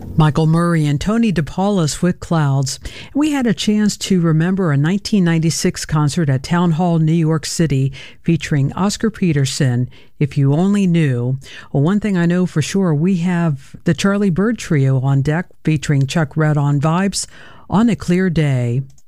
Michael Murray and Tony DePaulis with Clouds. We had a chance to remember a 1996 concert at Town Hall, New York City, featuring Oscar Peterson, If You Only Knew. Well, one thing I know for sure, we have the Charlie Byrd Trio on deck, featuring Chuck Red on vibes, On a Clear Day.